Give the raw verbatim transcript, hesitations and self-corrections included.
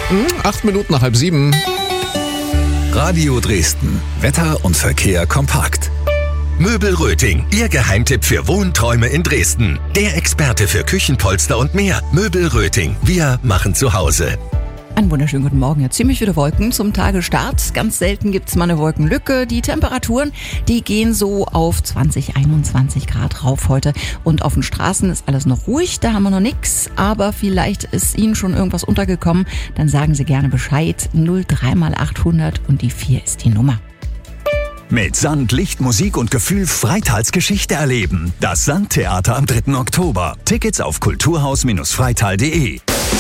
Hm, acht Minuten nach halb sieben. Radio Dresden. Wetter und Verkehr kompakt. Möbel Röting, Ihr Geheimtipp für Wohnträume in Dresden. Der Experte für Küchenpolster und mehr. Möbel Röting, wir machen zu Hause. Einen wunderschönen guten Morgen. Ja, ziemlich viele Wolken zum Tagestart. Ganz selten gibt's mal eine Wolkenlücke. Die Temperaturen, die gehen so auf zwanzig, einundzwanzig Grad rauf heute. Und auf den Straßen ist alles noch ruhig, da haben wir noch nix. Aber vielleicht ist Ihnen schon irgendwas untergekommen. Dann sagen Sie gerne Bescheid. null drei mal achthundert und die vier ist die Nummer. Mit Sand, Licht, Musik und Gefühl Freitals Geschichte erleben. Das Sandtheater am dritten Oktober. Tickets auf kulturhaus Bindestrich freital punkt de.